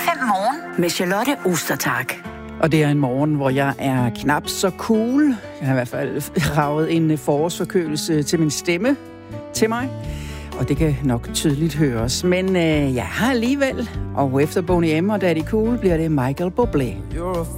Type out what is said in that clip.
FM Morgen med Charlotte Ostertag. Og det er en morgen, hvor jeg er knap så cool. Jeg har i hvert fald raget en forårsforkølelse til min stemme til mig. Og det kan nok tydeligt høres. Men jeg har alligevel. Og efter Boney M og Daddy Cool bliver det Michael Bublé. You're a